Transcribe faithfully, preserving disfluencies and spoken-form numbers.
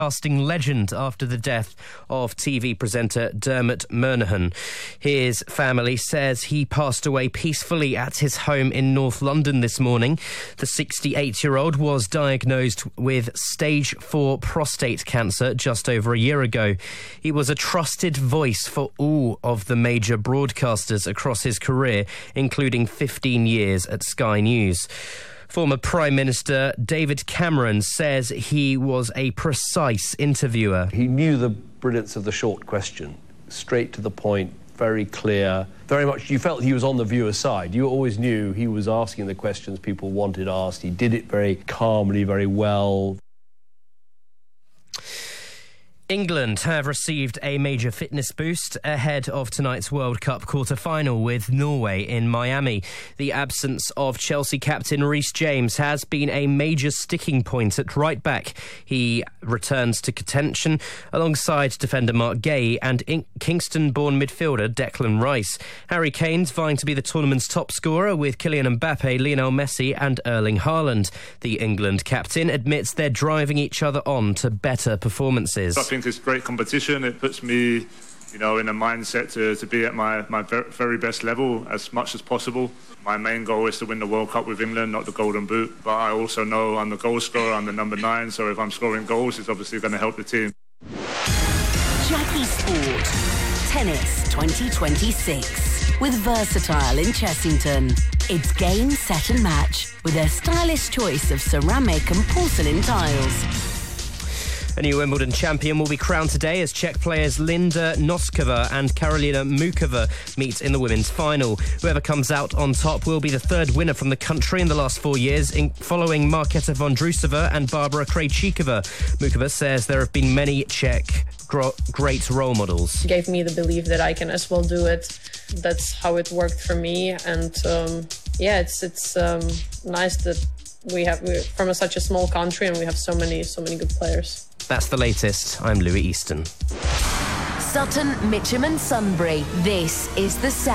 Casting legend after the death of T V presenter Dermot Murnaghan. His family says he passed away peacefully at his home in North London this morning. The sixty-eight-year-old was diagnosed with stage four prostate cancer just over a year ago. He was a trusted voice for all of the major broadcasters across his career, including fifteen years at Sky News. Former Prime Minister David Cameron says he was a precise interviewer. He knew the brilliance of the short question, straight to the point, very clear, very much you felt he was on the viewer's side. You always knew he was asking the questions people wanted asked. He did it very calmly, very well. England have received a major fitness boost ahead of tonight's World Cup quarter-final with Norway in Miami. The absence of Chelsea captain Reece James has been a major sticking point at right-back. He returns to contention alongside defender Mark Gay and In- Kingston-born midfielder Declan Rice. Harry Kane's vying to be the tournament's top scorer with Kylian Mbappe, Lionel Messi and Erling Haaland. The England captain admits they're driving each other on to better performances. I think it's great competition. It puts me, you know, in a mindset to, to be at my, my very best level as much as possible. My main goal is to win the World Cup with England, not the Golden Boot. But I also know I'm the goal scorer, I'm the number nine, so if I'm scoring goals, it's obviously going to help the team. Jackie Sport. Tennis twenty twenty-six. With Versatile in Chessington. It's game, set and match with their stylish choice of ceramic and porcelain tiles. A new Wimbledon champion will be crowned today as Czech players Linda Noskova and Karolina Mukova meet in the women's final. Whoever comes out on top will be the third winner from the country in the last four years, in, following Marketa Vondrousova and Barbara Krejcikova. Mukova says there have been many Czech gro- great role models. It gave me the belief that I can as well do it. That's how it worked for me, and um, yeah, it's it's um, nice that we have we're from a, such a small country and we have so many so many good players. That's the latest. I'm Louis Easton. Sutton, Mitcham and Sunbury. This is the sound.